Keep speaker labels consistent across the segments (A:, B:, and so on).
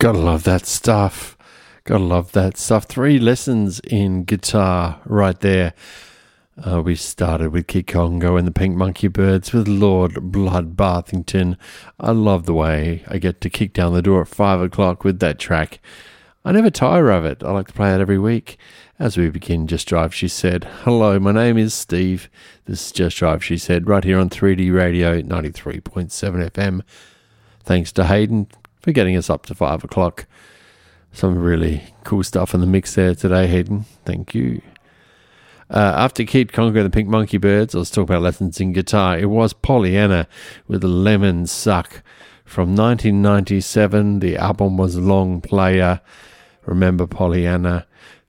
A: Gotta love that stuff. Gotta love that stuff. 3 lessons in guitar right there. We started with Kid Congo and the Pink Monkey Birds with Lord Bloodbathington. I love the way I get to kick down the door at 5 o'clock with that track. I never tire of it. I like to play it every week. As we begin Just Drive, she said, "Hello, my name is Steve. This is Just Drive," she said, right here on 3D Radio 93.7 FM. Thanks to Hayden for getting us up to 5 o'clock. Some really cool stuff in the mix there today, Hayden. Thank you. After Kid Congo and the Pink Monkey Birds, I was talking about lessons in guitar. It was Pollyanna with Lemon Suck from 1997. The album was Long Player. Remember Pollyanna?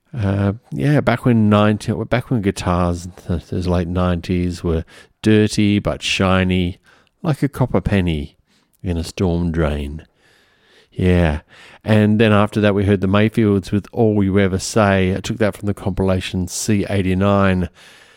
A: Back when guitars, those late 90s, were dirty but shiny, like a copper penny in a storm drain. Yeah, and then after that we heard the Mayfields with All You Ever Say. I took that from the compilation C89.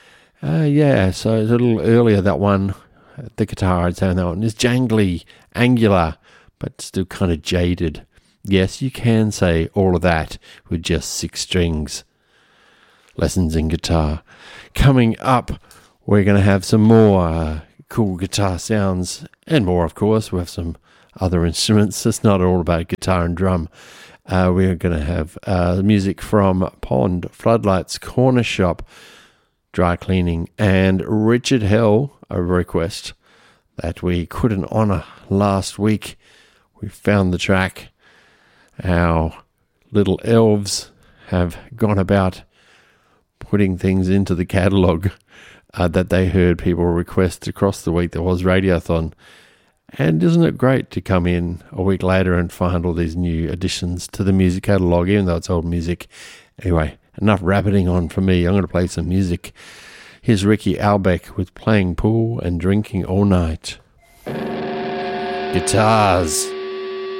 A: So it's a little earlier, that one. The guitar I'd say on that one is jangly, angular, but still kind of jaded. Yes, you can say all of that with just 6 strings. Lessons in guitar. Coming up, we're going to have some more cool guitar sounds and more, of course. We'll have some other instruments. It's not all about guitar and drum. We're going to have music from Pond, Floodlights, Corner Shop, Dry Cleaning, and Richard Hell, a request that we couldn't honour last week. We found the track. Our little elves have gone about putting things into the catalogue that they heard people request across the week. There was Radiothon. And isn't it great to come in a week later and find all these new additions to the music catalogue, even though it's old music? Anyway, enough rabbiting on for me. I'm going to play some music. Here's Ricky Albeck with Playing Pool and Drinking All Night. Guitars.